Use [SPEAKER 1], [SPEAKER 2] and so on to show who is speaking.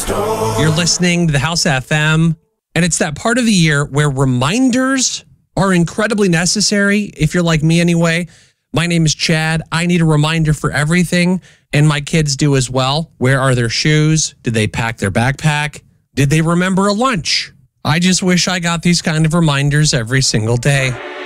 [SPEAKER 1] You're listening to the House FM, and it's that part of the year where reminders are incredibly necessary, if you're like me anyway. My name is Chad. I need a reminder for everything, and my kids do as well. Where are their shoes? Did they pack their backpack? Did they remember a lunch? I just wish I got these kind of reminders every single day.